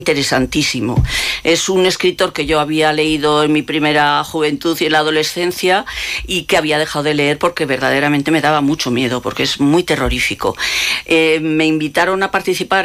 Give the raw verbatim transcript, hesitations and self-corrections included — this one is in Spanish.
Interesantísimo. Es un escritor que yo había leído en mi primera juventud y en la adolescencia y que había dejado de leer porque verdaderamente me daba mucho miedo, porque es muy terrorífico. Eh, me invitaron a participar